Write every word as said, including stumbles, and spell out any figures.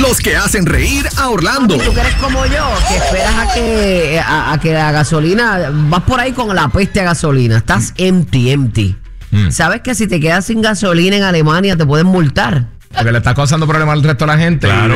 los que hacen reír a Orlando. Tú que eres como yo, que esperas a que, a, a que la gasolina, vas por ahí con la peste a gasolina, estás empty, empty. Mm. ¿Sabes que si te quedas sin gasolina en Alemania te pueden multar? Porque le está causando problemas al resto de la gente. Claro.